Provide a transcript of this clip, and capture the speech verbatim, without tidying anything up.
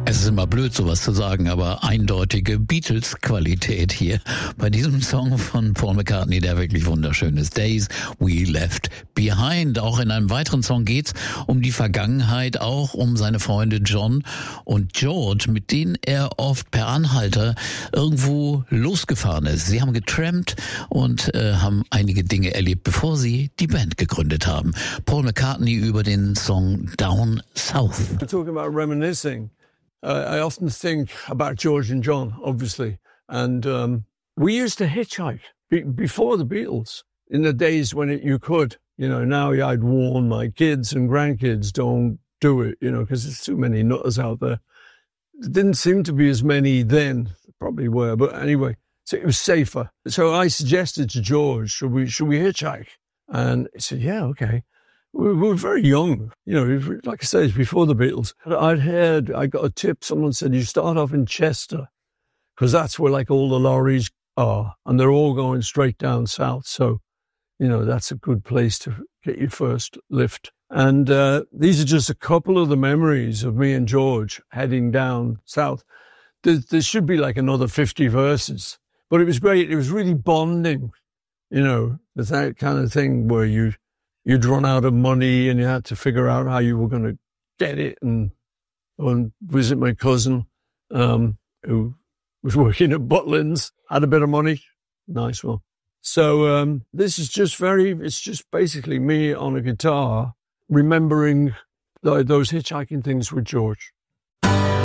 Es ist immer blöd, sowas zu sagen, aber eindeutige Beatles-Qualität hier bei diesem Song von Paul McCartney, der wirklich wunderschön ist. Days We Left Behind. Auch in einem weiteren Song geht's um die Vergangenheit, auch um seine Freunde John und George, mit denen er oft per Anhalter irgendwo losgefahren ist. Sie haben getrampt und äh, haben einige Dinge erlebt, bevor sie die Band gegründet haben. Paul McCartney über den Song Down South. We're talking about reminiscing. Uh, I often think about George and John, obviously. And um, we used to hitchhike be- before the Beatles, in the days when it, you could. You know, now I'd warn my kids and grandkids, don't do it, you know, because there's too many nutters out there. There didn't seem to be as many then, probably were, but anyway, so it was safer. So I suggested to George, should we, should we hitchhike? And he said, yeah, okay. We were very young, you know, like I said, it's before the Beatles. I'd heard, I got a tip, someone said, you start off in Chester, because that's where like all the lorries are, and they're all going straight down south. So, you know, that's a good place to get your first lift. And uh, these are just a couple of the memories of me and George heading down south. There, there should be like another fifty verses, but it was great. It was really bonding, you know, that kind of thing where you, you'd run out of money and you had to figure out how you were going to get it and, and visit my cousin, um, who was working at Butlins, had a bit of money. Nice one. So, um, this is just very, it's just basically me on a guitar remembering th- those hitchhiking things with George.